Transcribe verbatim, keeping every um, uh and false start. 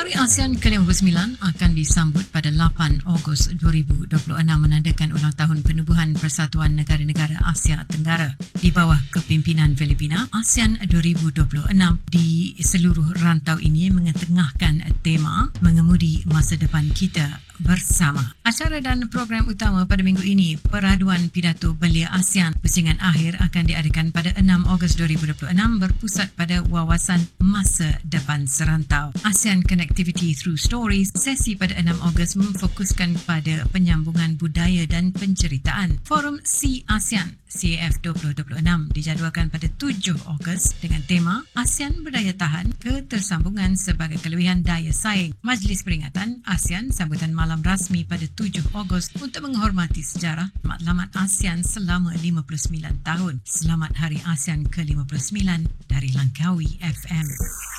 Hari ASEAN ke lima puluh sembilan akan disambut pada lapan Ogos dua ribu dua puluh enam menandakan ulang tahun penubuhan Persatuan Negara-Negara Asia Tenggara di bawah kepimpinan Filipina. ASEAN dua ribu dua puluh enam di seluruh rantau ini mengetengahkan tema mengemudi masa depan kita bersama. Acara dan program utama pada minggu ini, peraduan pidato belia ASEAN pusingan akhir akan diadakan pada enam Ogos dua ribu dua puluh enam berpusat pada wawasan masa depan serantau. ASEAN Connectivity Through Stories, sesi pada enam Ogos memfokuskan pada penyambungan budaya dan penceritaan. Forum C ASEAN C A F dua ribu dua puluh enam dijadualkan pada tujuh Ogos dengan tema ASEAN Berdaya Tahan, Ketersambungan sebagai Kelebihan Daya Saing. Majlis Peringatan ASEAN sambutan malam rasmi pada tujuh Ogos untuk menghormati sejarah matlamat ASEAN selama lima puluh sembilan tahun. Selamat Hari ASEAN ke lima puluh sembilan dari Langkawi F M.